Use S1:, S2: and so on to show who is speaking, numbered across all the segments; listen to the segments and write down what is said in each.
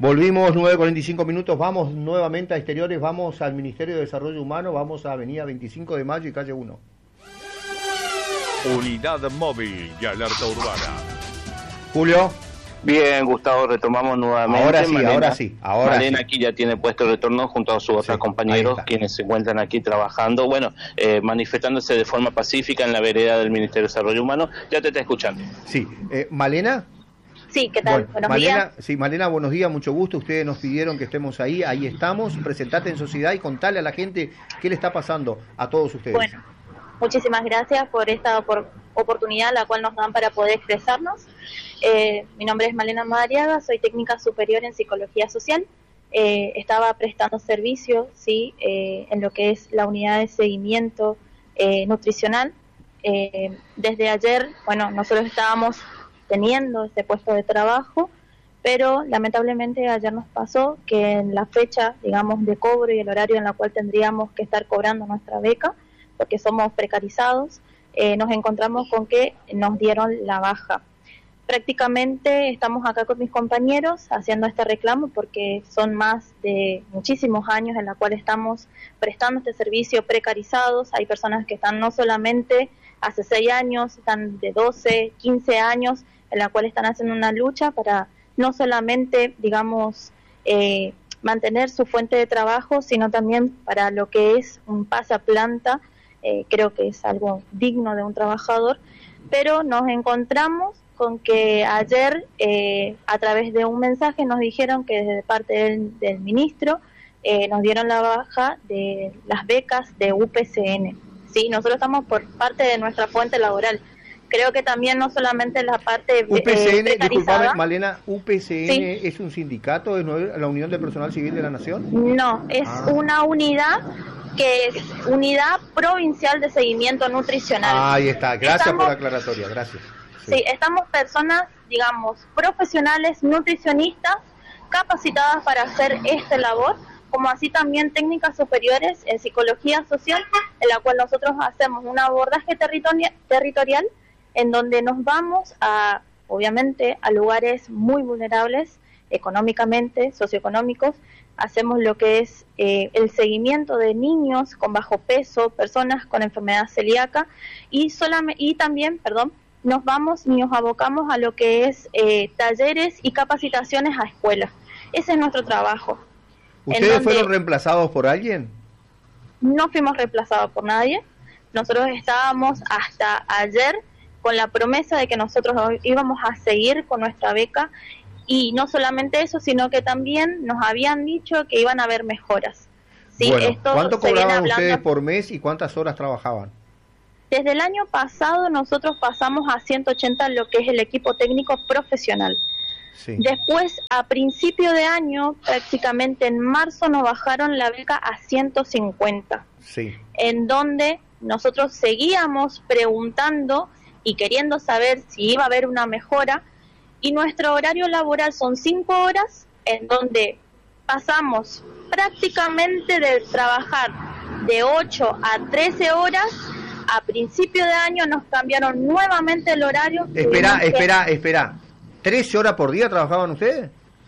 S1: Volvimos 9:45 minutos, vamos nuevamente a Exteriores, vamos al Ministerio de Desarrollo Humano, vamos a Avenida 25 de Mayo y calle 1.
S2: Unidad móvil y alerta urbana.
S1: Julio.
S3: Bien, Gustavo, retomamos nuevamente.
S1: Ahora
S3: Malena
S1: sí.
S3: aquí ya tiene puesto el retorno junto a sus otros compañeros, quienes se encuentran aquí trabajando, manifestándose de forma pacífica en la vereda del Ministerio de Desarrollo Humano. Ya te está escuchando.
S1: Sí, Malena.
S4: Sí, ¿qué tal?
S1: Bueno,
S4: buenos días.
S1: Sí, Malena, buenos días, mucho gusto. Ustedes nos pidieron que estemos ahí estamos. Presentate en sociedad y contale a la gente qué le está pasando a todos ustedes.
S4: Bueno, muchísimas gracias por esta oportunidad la cual nos dan para poder expresarnos. Mi nombre es Malena Madariaga, soy técnica superior en psicología social. Estaba prestando servicio, sí, en lo que es la unidad de seguimiento nutricional. Desde ayer, nosotros estábamos teniendo este puesto de trabajo, pero lamentablemente ayer nos pasó que en la fecha, digamos, de cobro y el horario en la cual tendríamos que estar cobrando nuestra beca, porque somos precarizados, nos encontramos con que nos dieron la baja. Prácticamente estamos acá con mis compañeros haciendo este reclamo porque son más de muchísimos años en la cual estamos prestando este servicio precarizados. Hay personas que están no solamente hace 6 años, están de 12, 15 años, en la cual están haciendo una lucha para no solamente, digamos, mantener su fuente de trabajo, sino también para lo que es un pase a planta. Creo que es algo digno de un trabajador, pero nos encontramos con que ayer, a través de un mensaje, nos dijeron que desde parte del ministro nos dieron la baja de las becas de UPCN. Sí, nosotros estamos por parte de nuestra fuente laboral. Creo que también no solamente la parte
S1: UPCN,
S4: precarizada.
S1: disculpame, Malena, ¿UPCN
S4: sí.
S1: es un sindicato de la Unión de Personal Civil de la Nación?
S4: No, es una unidad que es Unidad Provincial de Seguimiento Nutricional.
S1: Ahí está, gracias por la aclaratoria, gracias.
S4: Sí, estamos personas, digamos, profesionales, nutricionistas, capacitadas para hacer esta labor, como así también técnicas superiores en psicología social, en la cual nosotros hacemos un abordaje territorial en donde nos vamos obviamente, a lugares muy vulnerables económicamente, socioeconómicos. Hacemos lo que es el seguimiento de niños con bajo peso, personas con enfermedad celíaca y también, nos vamos y nos abocamos a lo que es talleres y capacitaciones a escuelas. Ese es nuestro trabajo.
S1: ¿Ustedes fueron reemplazados por alguien?
S4: No fuimos reemplazados por nadie. Nosotros estábamos hasta ayer con la promesa de que nosotros íbamos a seguir con nuestra beca, y no solamente eso, sino que también nos habían dicho que iban a haber mejoras. ¿Sí?
S1: Bueno, ¿cuánto cobraban ustedes por mes y cuántas horas trabajaban?
S4: Desde el año pasado nosotros pasamos a 180 lo que es el equipo técnico profesional. Sí. Después, a principio de año, prácticamente en marzo, nos bajaron la beca a 150.
S1: Sí.
S4: En donde nosotros seguíamos preguntando y queriendo saber si iba a haber una mejora, y nuestro horario laboral son 5 horas, en donde pasamos prácticamente de trabajar de 8 a 13 horas. A principio de año nos cambiaron nuevamente el horario.
S1: Espera. ¿13 horas por día trabajaban ustedes?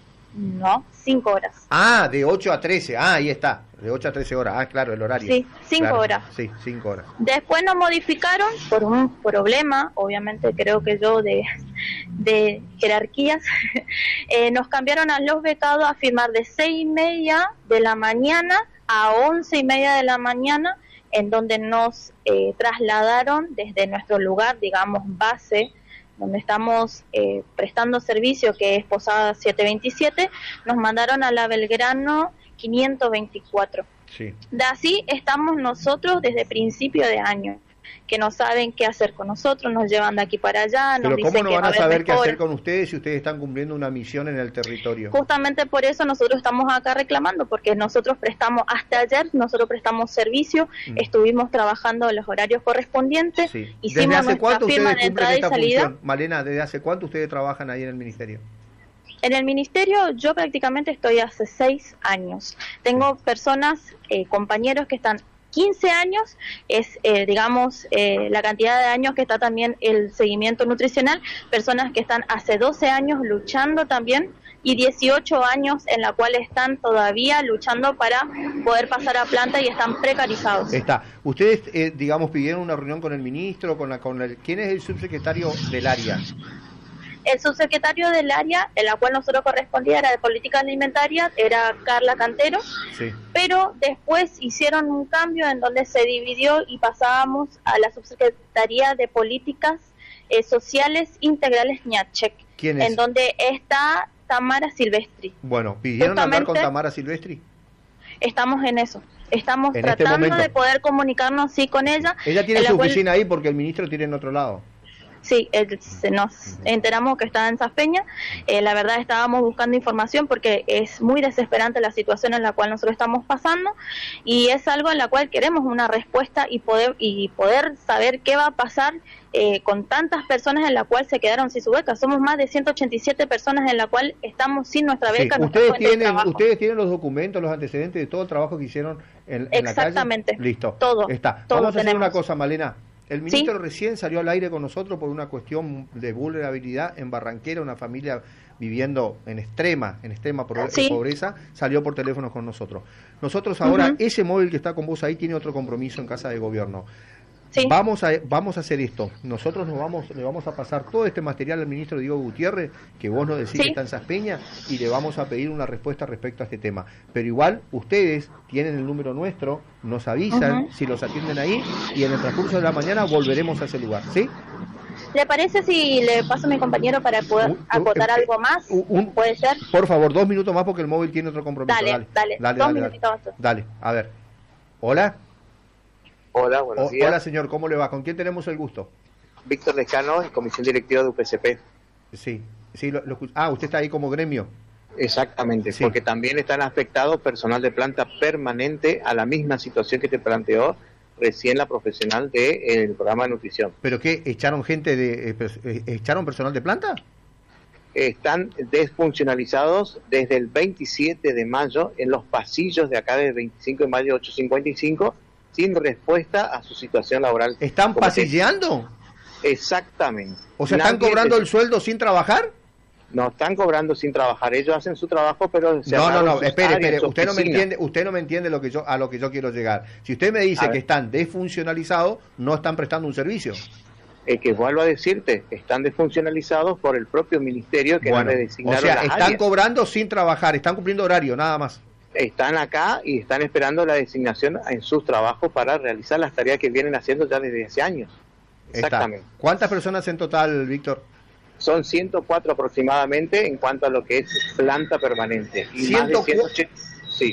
S4: No, 5 horas.
S1: De 8 a 13. Ahí está. De 8 a 13 horas. Claro, el horario.
S4: Sí, 5 horas.
S1: Sí, 5 horas.
S4: Después nos modificaron por un problema, obviamente creo que yo de jerarquías. Nos cambiaron a los becados a firmar de 6:30 de la mañana a 11:30 de la mañana, en donde nos trasladaron desde nuestro lugar, digamos, base, donde estamos prestando servicio, que es Posada 727, nos mandaron a la Belgrano 524.
S1: Sí.
S4: De así estamos nosotros desde principio de año, que no saben qué hacer con nosotros, nos llevan de aquí para allá, nos
S1: dicen que... Pero ¿cómo no van a saber qué hacer con ustedes si ustedes están cumpliendo una misión en el territorio?
S4: Justamente por eso nosotros estamos acá reclamando, porque nosotros hasta ayer nosotros prestamos servicio, estuvimos trabajando en los horarios correspondientes, hicimos nuestra firma de entrada y salida.
S1: Función? Malena, ¿desde hace cuánto ustedes trabajan ahí en el ministerio?
S4: En el ministerio yo prácticamente estoy hace 6 años. Tengo personas, compañeros que están 15 años, es la cantidad de años que está también el seguimiento nutricional, personas que están hace 12 años luchando también y 18 años en la cual están todavía luchando para poder pasar a planta y están precarizados.
S1: Está. Ustedes, digamos, pidieron una reunión con el ministro, ¿quién es el subsecretario del área?
S4: El subsecretario del área, en la cual nosotros correspondía, era de política alimentaria, era Carla Cantero,
S1: sí.
S4: Pero después hicieron un cambio en donde se dividió y pasábamos a la subsecretaría de políticas sociales integrales Ñachek,
S1: ¿Quién es?
S4: En donde está Tamara Silvestri.
S1: Bueno, ¿pidieron hablar con Tamara Silvestri?
S4: Estamos en eso. Estamos
S1: en
S4: tratando de poder comunicarnos sí con ella.
S1: Ella tiene su oficina ahí porque el ministro tiene en otro lado.
S4: Sí, nos enteramos que está en Saspeña. La verdad estábamos buscando información porque es muy desesperante la situación en la cual nosotros estamos pasando y es algo en la cual queremos una respuesta y poder saber qué va a pasar con tantas personas en la cual se quedaron sin su beca. Somos más de 187 personas en la cual estamos sin nuestra beca.
S1: Sí. Ustedes tienen los documentos, los antecedentes de todo el trabajo que hicieron en la calle.
S4: Exactamente.
S1: Listo.
S4: Todo.
S1: Está.
S4: Todo
S1: Vamos a hacer
S4: tenemos.
S1: una cosa, Malena. El ministro
S4: ¿Sí?
S1: recién salió al aire con nosotros por una cuestión de vulnerabilidad en Barranquera, una familia viviendo en extrema
S4: ¿Sí?
S1: pobreza, salió por teléfono con nosotros. Nosotros ahora, ese móvil que está con vos ahí tiene otro compromiso en Casa de Gobierno.
S4: Sí.
S1: Vamos a hacer esto. Nosotros le vamos a pasar todo este material al ministro Diego Gutiérrez, que vos nos decís
S4: Sí.
S1: que está en Saspeña, y le vamos a pedir una respuesta respecto a este tema. Pero igual, ustedes tienen el número nuestro, nos avisan si los atienden ahí, y en el transcurso de la mañana volveremos a ese lugar, ¿sí?
S4: ¿Le parece si le paso a mi compañero para poder acotar algo más? ¿Puede ser?
S1: Por favor, 2 minutos más porque el móvil tiene otro compromiso.
S4: Dale. 2 minutitos más.
S1: Dale, a ver. ¿Hola?
S5: Hola, buenos días.
S1: Hola, señor, ¿cómo le va? ¿Con quién tenemos el gusto?
S5: Víctor Lescano, comisión directiva de UPCP.
S1: Sí, usted está ahí como gremio.
S5: Exactamente,
S1: Sí.
S5: porque también están afectados personal de planta permanente a la misma situación que te planteó recién la profesional del programa de nutrición.
S1: ¿Pero qué? ¿Echaron echaron personal de planta?
S5: Están desfuncionalizados desde el 27 de mayo en los pasillos de acá del 25 de mayo 855 sin respuesta a su situación laboral.
S1: ¿Están pasilleando?
S5: Exactamente.
S1: O sea, ¿están cobrando el sueldo sin trabajar?
S5: No están cobrando sin trabajar, ellos hacen su trabajo, pero
S1: no, espere, usted no me entiende a lo que yo quiero llegar. Si usted me dice que están desfuncionalizados, no están prestando un servicio.
S5: Que vuelvo a decirte, están desfuncionalizados por el propio ministerio que no le designaron.
S1: O sea,
S5: las
S1: están
S5: áreas.
S1: Cobrando sin trabajar, están cumpliendo horario, nada más.
S5: Están acá y están esperando la designación en sus trabajos para realizar las tareas que vienen haciendo ya desde hace años. Exactamente.
S1: ¿Cuántas personas en total, Víctor?
S5: Son 104 aproximadamente en cuanto a lo que es planta permanente. Y más de 180, sí.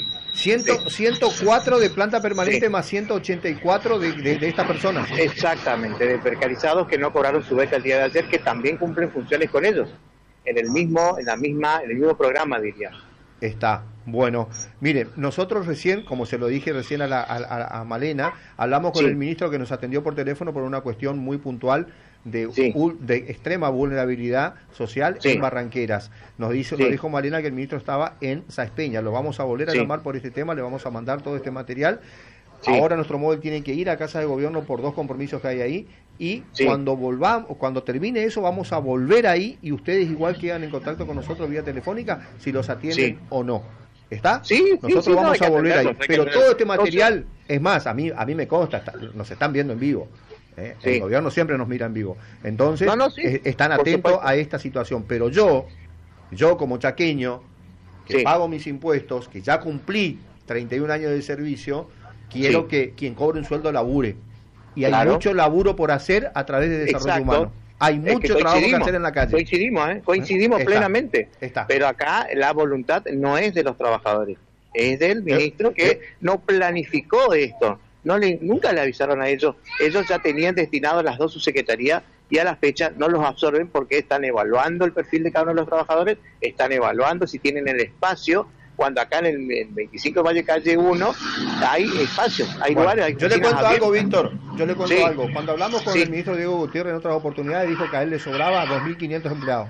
S1: 104 de planta permanente, sí, más 184 de estas personas.
S5: Exactamente, de precarizados que no cobraron su beca el día de ayer, que también cumplen funciones con ellos, en el mismo programa, diría.
S1: Está. Bueno, mire, nosotros recién, como se lo dije recién a Malena, hablamos con el ministro que nos atendió por teléfono por una cuestión muy puntual de extrema vulnerabilidad social en Barranqueras. Nos dijo Malena que el ministro estaba en Saspeña. Lo vamos a volver a llamar por este tema, le vamos a mandar todo este material. Ahora nuestro móvil tiene que ir a Casa de Gobierno por 2 compromisos que hay ahí y cuando termine eso vamos a volver ahí y ustedes igual quedan en contacto con nosotros vía telefónica si los atienden o no. ¿Está? Nosotros vamos a volver ahí. Pero todo este material, es más, a mí me consta, nos están viendo en vivo. El gobierno siempre nos mira en vivo. Entonces, están atentos a esta situación. Pero yo como chaqueño, que pago mis impuestos, que ya cumplí 31 años de servicio, quiero que quien cobre un sueldo labure. Y hay mucho laburo por hacer a través de desarrollo humano. Hay mucho trabajo que hacer en la calle.
S5: Coincidimos plenamente. Pero acá la voluntad no es de los trabajadores, es del ministro que no planificó esto. Nunca le avisaron a ellos. Ellos ya tenían destinados las 2 subsecretarías y a la fecha no los absorben porque están evaluando el perfil de cada uno de los trabajadores, están evaluando si tienen el espacio, cuando acá en el 25 de mayo calle 1 hay espacio, hay lugares, hay.
S1: Yo le cuento algo, Víctor, algo. Cuando hablamos con el ministro Diego Gutiérrez en otras oportunidades, dijo que a él le sobraba 2.500 empleados.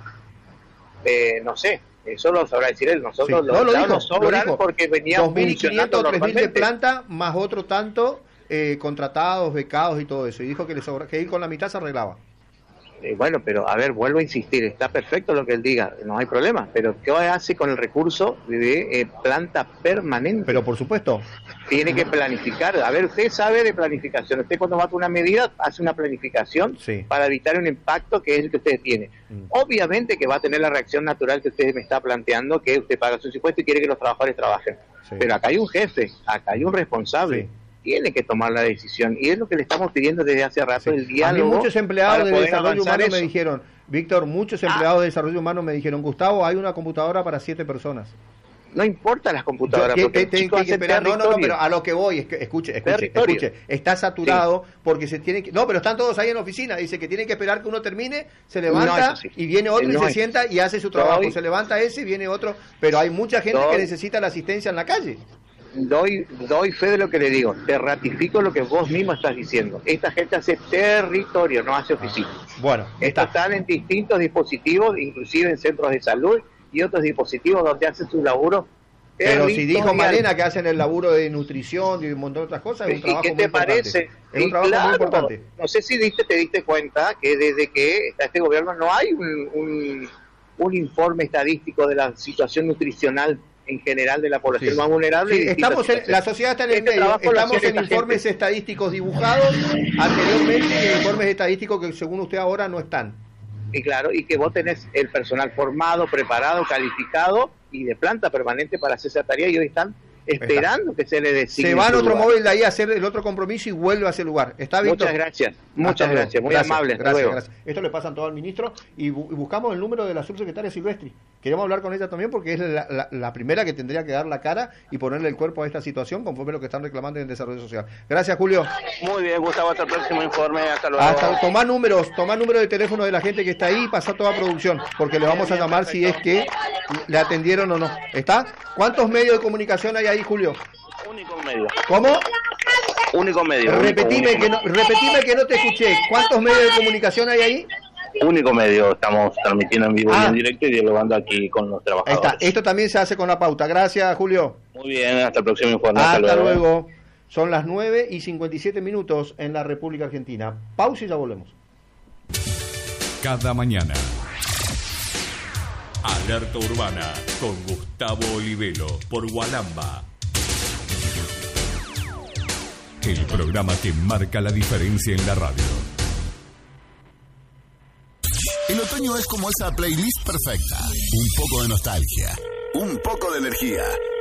S5: No sé, eso lo sabrá decir él. Nosotros nos sobran porque veníamos
S1: 2.500 o 3.000 de planta, más otro tanto contratados, becados y todo eso. Y dijo que le sobra, que él con la mitad se arreglaba.
S5: Bueno, pero a ver, vuelvo a insistir, está perfecto lo que él diga, no hay problema, pero ¿qué hace con el recurso de planta permanente?
S1: Pero por supuesto.
S5: Tiene que planificar. A ver, usted sabe de planificación, usted cuando va con una medida hace una planificación para evitar un impacto que es el que usted tiene. Obviamente que va a tener la reacción natural que usted me está planteando, que usted paga sus impuestos y quiere que los trabajadores trabajen. Pero acá hay un jefe, acá hay un responsable. Tiene que tomar la decisión y es lo que le estamos pidiendo desde hace rato, el diálogo.
S1: A mí muchos empleados de desarrollo humano me dijeron, Víctor, muchos empleados de desarrollo humano me dijeron, Gustavo, hay una computadora para 7 personas.
S5: No importa las computadoras,
S1: porque no, pero a lo que voy, escuche, está saturado porque se tiene que, no, pero están todos ahí en la oficina, dice que tienen que esperar que uno termine, se levanta y viene otro y se sienta y hace su trabajo, se levanta ese, viene otro, pero hay mucha gente que necesita la asistencia en la calle.
S5: Doy fe de lo que le digo, te ratifico lo que vos mismo estás diciendo. Esta gente hace territorio, no hace oficina.
S1: Bueno,
S5: están en distintos dispositivos, inclusive en centros de salud y otros dispositivos donde hacen su laburo.
S1: Pero si dijo Malena que hacen el laburo de nutrición y un montón de otras cosas, es un trabajo muy importante. Es un trabajo muy importante.
S5: No sé si te diste cuenta que desde que está este gobierno no hay un informe estadístico de la situación nutricional en general de la población más vulnerable.
S1: Sí, la sociedad está en el medio, estamos en informes estadísticos dibujados anteriormente y en informes estadísticos que según usted ahora no están.
S5: Y claro, y que vos tenés el personal formado, preparado, calificado y de planta permanente para hacer esa tarea y hoy están esperando que se le designe.
S1: Se va en otro móvil de ahí a hacer el otro compromiso y vuelve a ese lugar. ¿Está bien?
S5: Muchas gracias, muy amable.
S1: Gracias. Esto le pasan todo al ministro y buscamos el número de la subsecretaria Silvestri. Queremos hablar con ella también porque es la primera que tendría que dar la cara y ponerle el cuerpo a esta situación conforme lo que están reclamando en el desarrollo social. Gracias, Julio.
S3: Muy bien, Gustavo, hasta el próximo informe. Hasta luego.
S1: Tomá número de teléfono de la gente que está ahí y pasá toda producción, porque le vamos a llamar si es que le atendieron o no. ¿Está? ¿Cuántos medios de comunicación hay ahí, Julio?
S3: Único medio.
S1: ¿Cómo?
S3: Único medio.
S1: Repetime que no te escuché. ¿Cuántos medios de comunicación hay ahí?
S3: Único medio. Estamos transmitiendo en vivo y en directo y dialogando aquí con los trabajadores.
S1: Ahí está. Esto también se hace con la pauta. Gracias, Julio.
S3: Muy bien, hasta el próximo informe.
S1: Hasta luego. Son las 9:57 en la República Argentina. Pausa y ya volvemos.
S2: Cada mañana. Alerta Urbana con Gustavo Olivelo por Gualamba. El programa que marca la diferencia en la radio.
S6: El otoño es como esa playlist perfecta. Un poco de nostalgia, un poco de energía